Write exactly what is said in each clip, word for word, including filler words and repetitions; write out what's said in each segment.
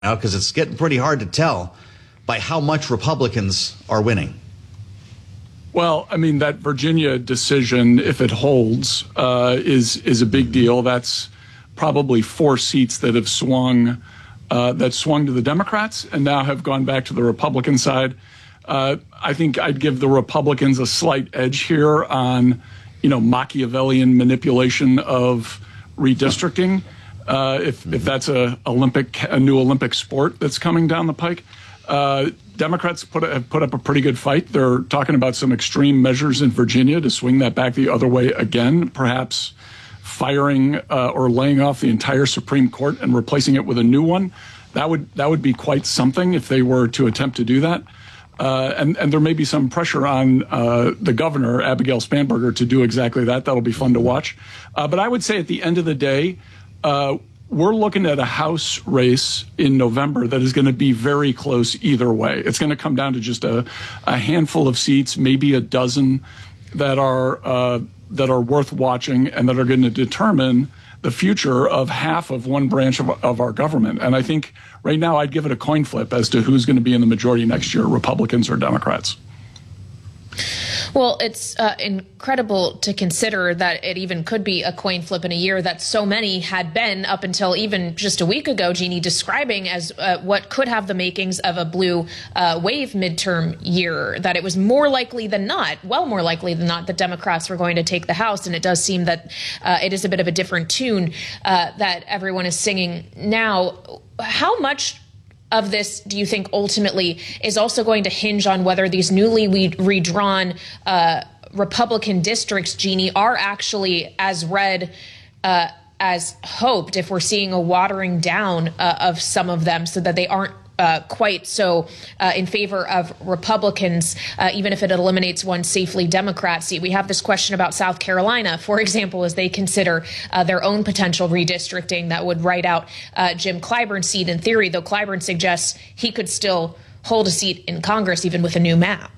now because it's getting pretty hard to tell by how much Republicans are winning. Well, I mean, that Virginia decision, if it holds, uh, is is a big deal. That's probably four seats that have swung, uh, that swung to the Democrats and now have gone back to the Republican side. Uh, I think I'd give the Republicans a slight edge here on, you know, Machiavellian manipulation of redistricting. Uh, if if that's a Olympic, a new Olympic sport that's coming down the pike. Uh, Democrats put, have put up a pretty good fight. They're talking about some extreme measures in Virginia to swing that back the other way again, perhaps firing uh, or laying off the entire Supreme Court and replacing it with a new one. That would that would be quite something if they were to attempt to do that. Uh, and, and there may be some pressure on uh, the governor, Abigail Spanberger, to do exactly that. That'll be fun to watch. Uh, but I would say at the end of the day, uh, we're looking at a House race in November that is going to be very close either way. It's going to come down to just a, a handful of seats, maybe a dozen, that are uh, that are worth watching and that are going to determine the future of half of one branch of, of our government. And I think right now I'd give it a coin flip as to who's going to be in the majority next year, Republicans or Democrats. Well, it's uh, incredible to consider that it even could be a coin flip in a year that so many had been up until even just a week ago, Jeannie, describing as uh, what could have the makings of a blue uh, wave midterm year, that it was more likely than not, well more likely than not, that Democrats were going to take the House. And it does seem that uh, it is a bit of a different tune uh, that everyone is singing now. How much of this do you think ultimately is also going to hinge on whether these newly redrawn uh, Republican districts, Jeannie, are actually as red uh, as hoped, if we're seeing a watering down uh, of some of them so that they aren't Uh, quite so uh, in favor of Republicans, uh, even if it eliminates one safely Democrat seat? We have this question about South Carolina, for example, as they consider uh, their own potential redistricting that would write out uh, Jim Clyburn's seat in theory, though Clyburn suggests he could still hold a seat in Congress even with a new map.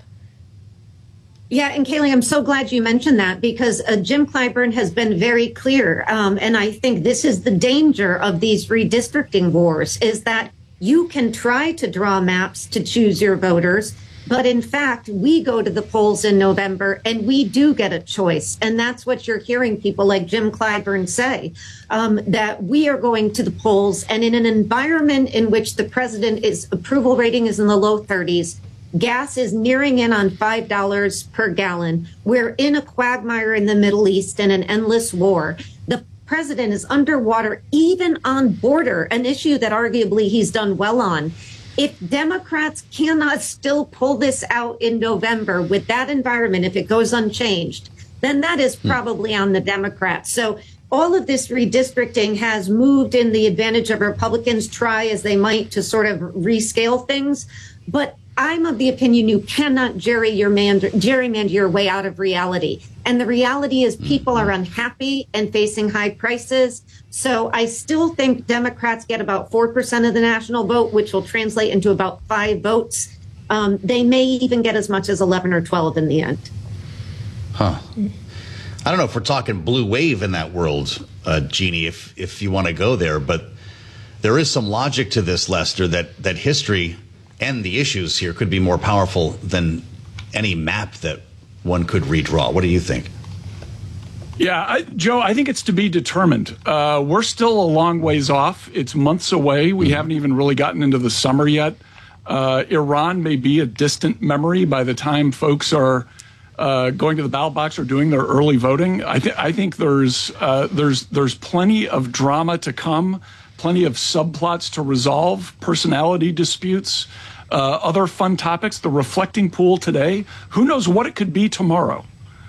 Yeah, and Kayleigh, I'm so glad you mentioned that, because uh, Jim Clyburn has been very clear. Um, and I think this is the danger of these redistricting wars, is that you can try to draw maps to choose your voters, but in fact, we go to the polls in November and we do get a choice. And that's what you're hearing people like Jim Clyburn say, um, that we are going to the polls, and in an environment in which the president is approval rating is in the low thirties, gas is nearing in on five dollars per gallon. We're in a quagmire in the Middle East and an endless war. The president is underwater, even on border, an issue that arguably he's done well on. If Democrats cannot still pull this out in November with that environment, if it goes unchanged, then that is probably on the Democrats. So all of this redistricting has moved in the advantage of Republicans, try as they might to sort of rescale things. But I'm of the opinion you cannot gerrymander, gerrymander your way out of reality. And the reality is people are unhappy and facing high prices. So I still think Democrats get about four percent of the national vote, which will translate into about five votes. Um, they may even get as much as eleven or twelve in the end. Huh. I don't know if we're talking blue wave in that world, uh, Jeannie, if, if you want to go there. But there is some logic to this, Lester, that, that history and the issues here could be more powerful than any map that one could redraw. What do you think? Yeah, I, Joe, I think it's to be determined. Uh, we're still a long ways off. It's months away. We mm-hmm. haven't even really gotten into the summer yet. Uh, Iran may be a distant memory by the time folks are uh, going to the ballot box or doing their early voting. I, th- I think there's uh, there's there's plenty of drama to come, plenty of subplots to resolve, personality disputes, uh, other fun topics. The reflecting pool today. Who knows what it could be tomorrow?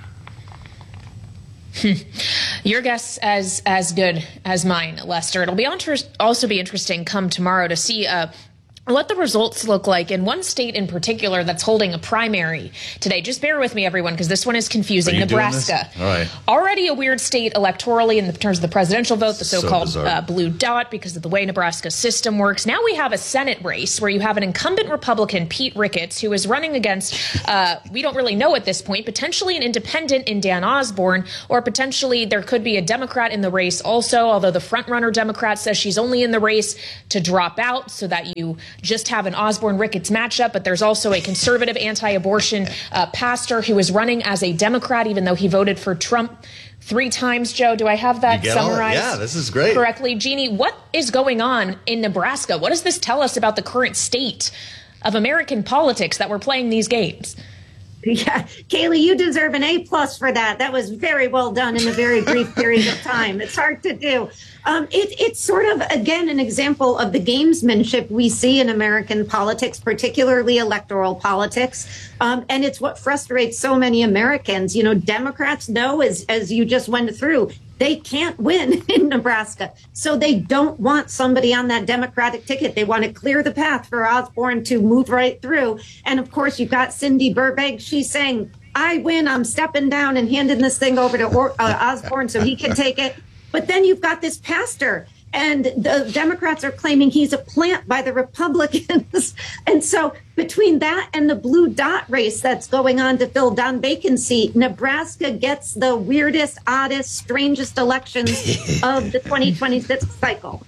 Your guess as as good as mine, Lester. It'll be inter- also be interesting come tomorrow to see a what the results look like in one state in particular that's holding a primary today. Just bear with me, everyone, because this one is confusing. Nebraska. All right. Already a weird state electorally in the terms of the presidential vote, the so-called so uh, blue dot, because of the way Nebraska's system works. Now we have a Senate race where you have an incumbent Republican, Pete Ricketts, who is running against, uh, we don't really know at this point, potentially an independent in Dan Osborne, or potentially there could be a Democrat in the race also, although the front-runner Democrat says she's only in the race to drop out so that you just have an Osborne-Ricketts matchup. But there's also a conservative anti-abortion uh, pastor who is running as a Democrat, even though he voted for Trump three times. Joe, do I have that summarized? Yeah, this is great. Correctly. Jeannie, what is going on in Nebraska? What does this tell us about the current state of American politics that we're playing these games? Yeah, Kayleigh, you deserve an A plus for that. That was very well done in a very brief period of time. It's hard to do. Um, it, it's sort of, again, an example of the gamesmanship we see in American politics, particularly electoral politics. Um, and it's what frustrates so many Americans. You know, Democrats know, as, as you just went through, they can't win in Nebraska. So they don't want somebody on that Democratic ticket. They want to clear the path for Osborne to move right through. And of course, you've got Cindy Burbank. She's saying, I win. I'm stepping down and handing this thing over to or, uh, Osborne so he can take it. But then you've got this pastor, and the Democrats are claiming he's a plant by the Republicans. And so between that and the blue dot race that's going on to fill Don Bacon's seat, Nebraska gets the weirdest, oddest, strangest elections of the twenty twenty-six cycle.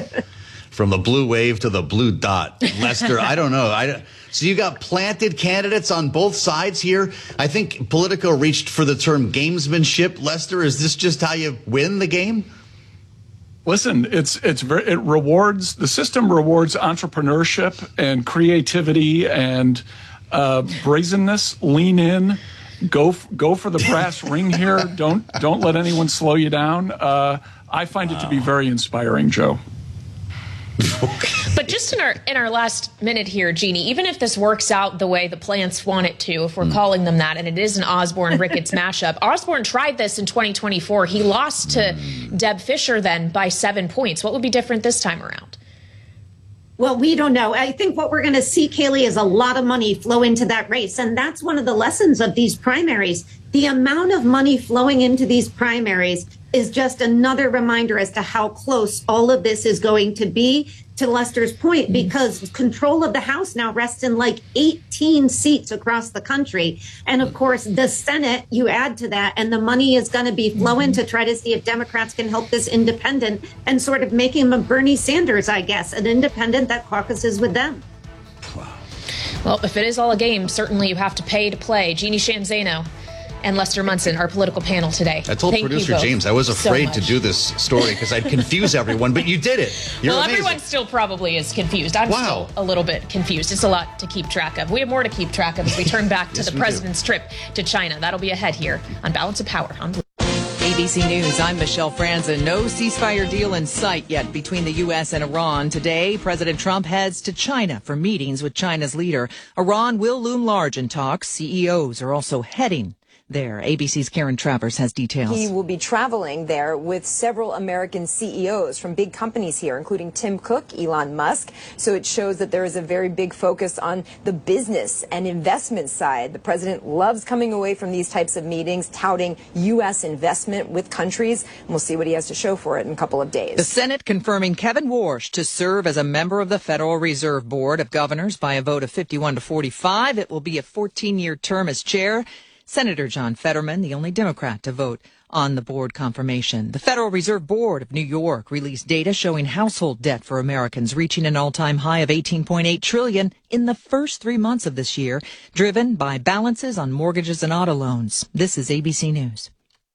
From the blue wave to the blue dot. Lester, I don't know. I, so you got planted candidates on both sides here. I think Politico reached for the term gamesmanship. Lester, is this just how you win the game? Listen, it's it's very, it rewards, the system rewards entrepreneurship and creativity and uh, brazenness. Lean in, go go for the brass ring here. Don't don't let anyone slow you down. Uh, I find wow. it to be very inspiring, Joe. But just in our in our last minute here, Jeannie, even if this works out the way the plants want it to, if we're mm. calling them that, and it is an Osborne-Ricketts mashup, Osborne tried this in twenty twenty-four. He lost to mm. Deb Fischer then by seven points. What would be different this time around? Well, we don't know. I think what we're going to see, Kayleigh, is a lot of money flow into that race. And that's one of the lessons of these primaries. The amount of money flowing into these primaries is just another reminder as to how close all of this is going to be, to Lester's point, because control of the House now rests in like eighteen seats across the country. And of course, the Senate, you add to that, and the money is going to be flowing to try to see if Democrats can help this independent and sort of make him a Bernie Sanders, I guess, an independent that caucuses with them. Wow. Well, if it is all a game, certainly you have to pay to play. Jeannie Sheehan Zaino and Lester Munson, our political panel today. I told Thank producer James I was afraid so to do this story because I'd confuse everyone, but you did it. You're well, amazing. Everyone still probably is confused. I'm wow. still a little bit confused. It's a lot to keep track of. We have more to keep track of as we turn back to yes, the president's do. trip to China. That'll be ahead here on Balance of Power on Blue. A B C News, I'm Michelle Franzen. No ceasefire deal in sight yet between the U S and Iran. Today, President Trump heads to China for meetings with China's leader. Iran will loom large in talks. C E Os are also heading there. A B C's Karen Travers has details. He will be traveling there with several American C E Os from big companies here, including Tim Cook, Elon Musk. So it shows that there is a very big focus on the business and investment side. The president loves coming away from these types of meetings, touting U S investment with countries. And we'll see what he has to show for it in a couple of days. The Senate confirming Kevin Warsh to serve as a member of the Federal Reserve Board of Governors by a vote of fifty-one to forty-five. It will be a fourteen-year term as chair. Senator John Fetterman, the only Democrat to vote on the board confirmation. The Federal Reserve Board of New York released data showing household debt for Americans reaching an all-time high of eighteen point eight trillion dollars in the first three months of this year, driven by balances on mortgages and auto loans. This is A B C News.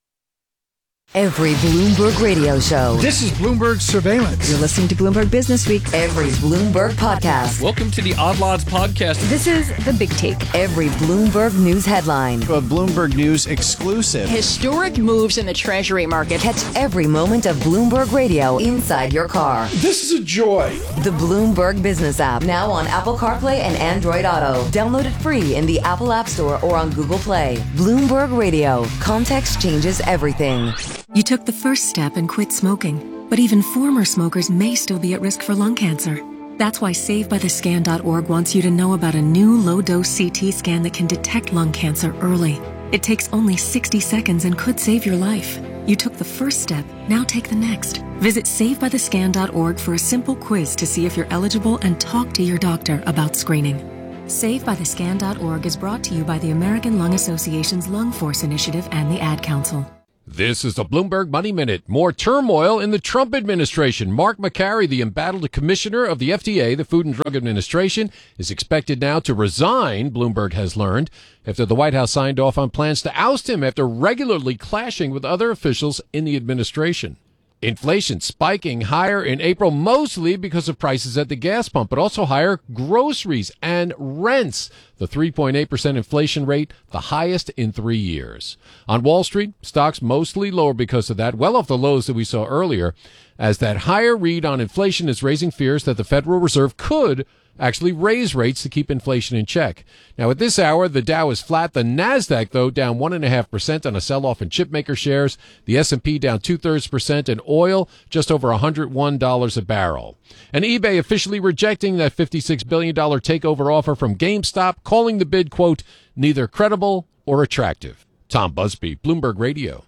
Every Bloomberg radio show. This is Bloomberg Surveillance. You're listening to Bloomberg Business Week. Every Bloomberg podcast. Welcome to the Odd Lots podcast. This is The Big Take. Every Bloomberg News headline. A Bloomberg News exclusive. Historic moves in the Treasury market. Catch every moment of Bloomberg radio inside your car. This is a joy. The Bloomberg Business app. Now on Apple CarPlay and Android Auto. Download it free in the Apple App Store or on Google Play. Bloomberg Radio. Context changes everything. You took the first step and quit smoking, but even former smokers may still be at risk for lung cancer. That's why save by the scan dot org wants you to know about a new low-dose C T scan that can detect lung cancer early. It takes only sixty seconds and could save your life. You took the first step, now take the next. Visit save by the scan dot org for a simple quiz to see if you're eligible and talk to your doctor about screening. save by the scan dot org is brought to you by the American Lung Association's Lung Force Initiative and the Ad Council. This is the Bloomberg Money Minute. More turmoil in the Trump administration. Mark McCary, the embattled commissioner of the F D A, the Food and Drug Administration, is expected now to resign, Bloomberg has learned, after the White House signed off on plans to oust him after regularly clashing with other officials in the administration. Inflation spiking higher in April, mostly because of prices at the gas pump, but also higher groceries and rents. The three point eight percent inflation rate, the highest in three years. On Wall Street, stocks mostly lower because of that, well off the lows that we saw earlier, as that higher read on inflation is raising fears that the Federal Reserve could actually raise rates to keep inflation in check. Now, at this hour, the Dow is flat. The Nasdaq, though, down one and a half percent on a sell-off in chipmaker shares. The S and P down two-thirds percent, and oil just over one hundred one dollars a barrel. And eBay officially rejecting that fifty-six billion dollars takeover offer from GameStop, calling the bid, quote, neither credible or attractive. Tom Busby, Bloomberg Radio.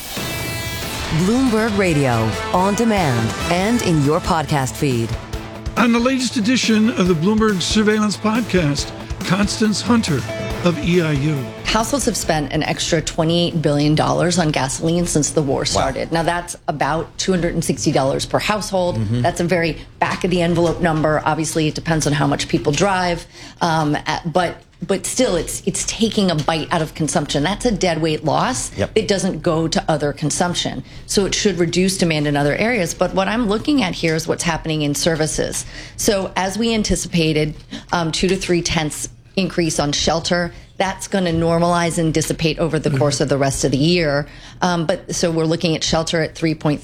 Bloomberg Radio, on demand and in your podcast feed. On the latest edition of the Bloomberg Surveillance Podcast, Constance Hunter of E I U. Households have spent an extra twenty-eight billion dollars on gasoline since the war started. Wow. Now, that's about two hundred sixty dollars per household. Mm-hmm. That's a very back-of-the-envelope number. Obviously, it depends on how much people drive. Um, but but still, it's it's taking a bite out of consumption. That's a deadweight loss. Yep. It doesn't go to other consumption. So it should reduce demand in other areas. But what I'm looking at here is what's happening in services. So as we anticipated, um, two to three tenths increase on shelter. That's going to normalize and dissipate over the course of the rest of the year. Um, but so we're looking at shelter at three point three.